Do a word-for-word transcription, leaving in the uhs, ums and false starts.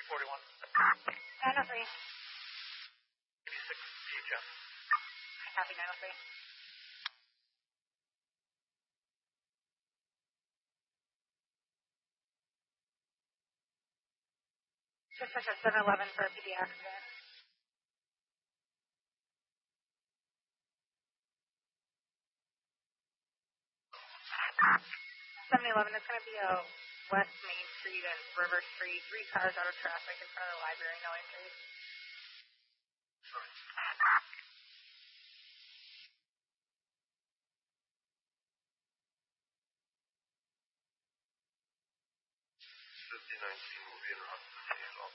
forty-one. nine oh three. eighty-six P H F. Copy nine oh three. Dispatch at seven eleven for a P D accident. seven eleven, it's going to be a West Main Street and River Street. Three cars out of traffic in front of the library, no injuries. Sorry. fifty nineteen will be in Rockford.